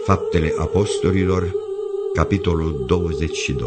Faptele Apostolilor, capitolul 22.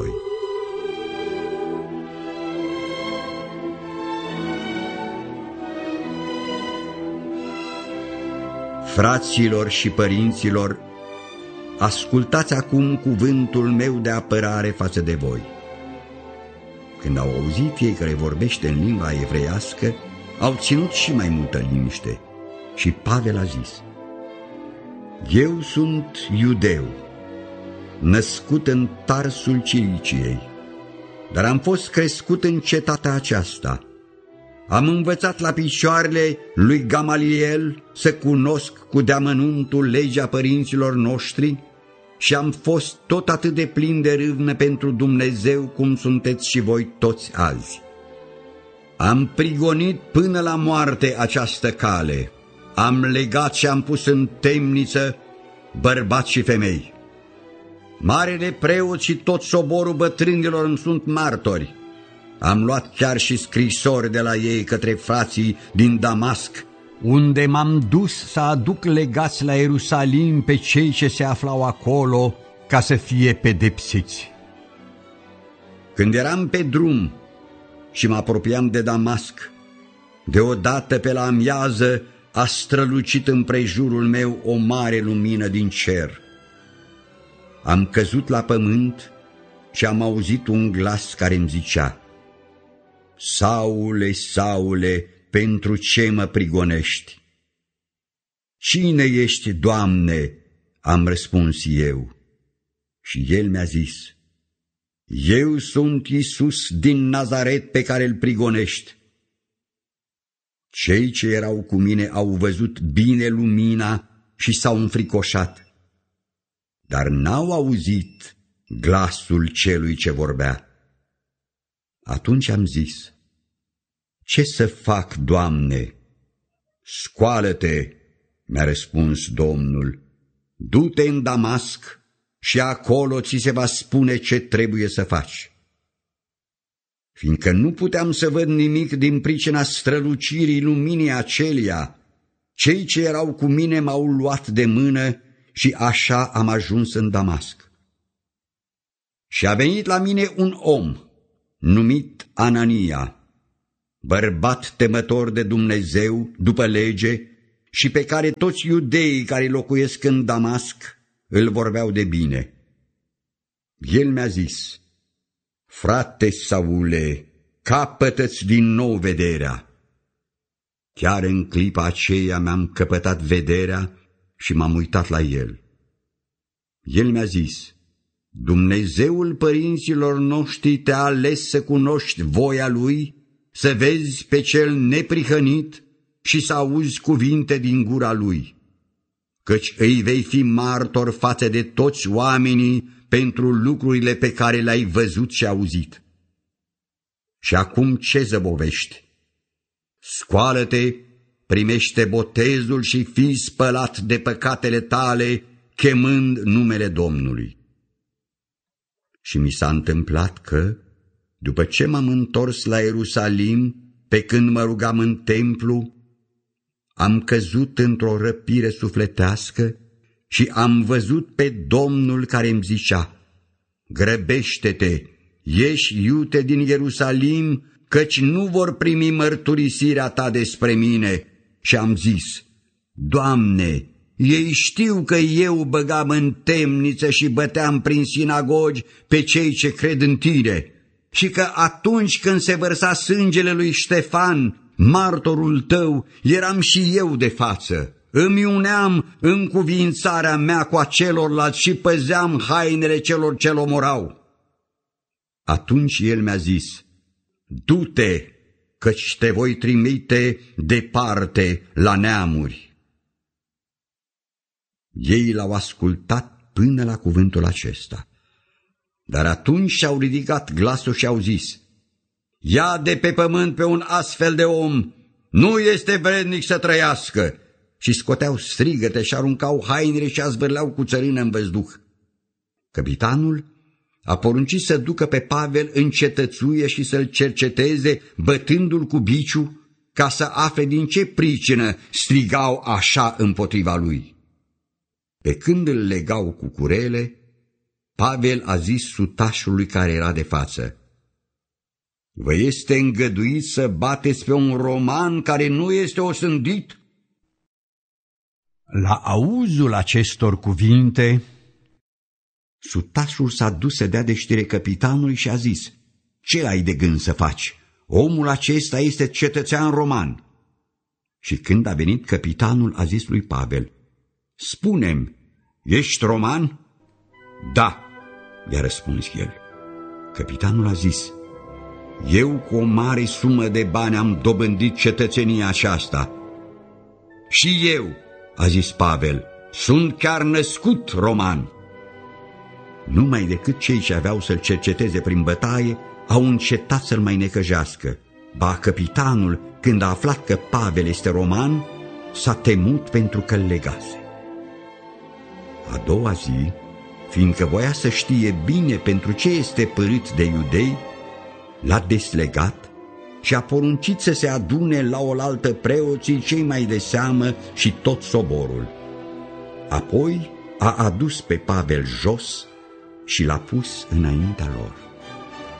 Fraților și părinților, ascultați acum cuvântul meu de apărare față de voi. Când au auzit ei că le vorbește în limba evreiască, au ținut și mai multă liniște. Și Pavel a zis: Eu sunt iudeu, născut în Tarsul Ciliciei, dar am fost crescut în cetatea aceasta. Am învățat la picioarele lui Gamaliel să cunosc cu deamănuntul legea părinților noștri și am fost tot atât de plin de râvnă pentru Dumnezeu cum sunteți și voi toți azi. Am prigonit până la moarte această cale, am legat și am pus în temniță bărbați și femei. Marele preot și tot soborul bătrânilor îmi sunt martori. Am luat chiar și scrisori de la ei către frații din Damasc, unde m-am dus să aduc legați la Ierusalim pe cei ce se aflau acolo, ca să fie pedepsiți. Când eram pe drum și mă apropiam de Damasc, deodată pe la amiază a strălucit împrejurul meu o mare lumină din cer. Am căzut la pământ și am auzit un glas care îmi zicea: Saule, Saule, pentru ce mă prigonești? Cine ești, Doamne? Am răspuns eu. Și el mi-a zis: Eu sunt Iisus din Nazaret pe care îl prigonești. Cei ce erau cu mine au văzut bine lumina și s-au înfricoșat, dar n-au auzit glasul celui ce vorbea. Atunci am zis: Ce să fac, Doamne? Scoală-te, mi-a răspuns Domnul, du-te în Damasc și acolo ți se va spune ce trebuie să faci. Fiindcă nu puteam să văd nimic din pricina strălucirii luminii aceleia, cei ce erau cu mine m-au luat de mână și așa am ajuns în Damasc. Și a venit la mine un om numit Anania, bărbat temător de Dumnezeu după lege și pe care toți iudeii care locuiesc în Damasc îl vorbeau de bine. El mi-a zis: Frate Saule, capătă-ți din nou vederea. Chiar în clipa aceea mi-am căpătat vederea și m-am uitat la el. El mi-a zis: Dumnezeul părinților noștri te-a ales să cunoști voia Lui, să vezi pe cel neprihănit și să auzi cuvinte din gura Lui, căci îi vei fi martor față de toți oamenii pentru lucrurile pe care le-ai văzut și auzit. Și acum ce zăbovești? Scoală-te, primește botezul și fii spălat de păcatele tale, chemând numele Domnului. Și mi s-a întâmplat că, după ce m-am întors la Ierusalim, pe când mă rugam în templu, am căzut într-o răpire sufletească și am văzut pe Domnul care îmi zicea: Grăbește-te, ieși iute din Ierusalim, căci nu vor primi mărturisirea ta despre mine. Și am zis: Doamne, ei știu că eu băgam în temniță și băteam prin sinagogi pe cei ce cred în tine și că atunci când se vărsa sângele lui Ștefan, martorul tău, eram și eu de față. Îmi uneam în cuvințarea mea cu acelorlalți și păzeam hainele celor ce-l omorau. Atunci el mi-a zis: Du-te, căci te voi trimite departe la neamuri. Ei l-au ascultat până la cuvântul acesta. Dar atunci și-au ridicat glasul și au zis: Ia de pe pământ pe un astfel de om, nu este vrednic să trăiască. Și scoteau strigăte și aruncau hainele și azvârleau cu țărână în văzduh. Căpitanul a poruncit să ducă pe Pavel în cetățuie și să-l cerceteze, bătându-l cu biciu, ca să afle din ce pricină strigau așa împotriva lui. Pe când îl legau cu curele, Pavel a zis sutașului care era de față: vă este îngăduit să bateți pe un roman care nu este osândit? La auzul acestor cuvinte, sutașul s-a dus să dea de știre căpitanului și a zis: ce ai de gând să faci? Omul acesta este cetățean roman. Și când a venit căpitanul, a zis lui Pavel: spune-mi, ești roman? Da, i-a răspuns el. Căpitanul a zis: eu cu o mare sumă de bani am dobândit cetățenia aceasta. Și eu, a zis Pavel, sunt chiar născut roman. Numai decât cei ce aveau să-l cerceteze prin bătaie au încetat să-l mai necăjească. Ba, căpitanul, când a aflat că Pavel este roman, s-a temut pentru că-l legase. A doua zi, fiindcă voia să știe bine pentru ce este părât de iudei, l-a deslegat și a poruncit să se adune la oaltă preoții cei mai de seamă și tot soborul. Apoi a adus pe Pavel jos și l-a pus înaintea lor.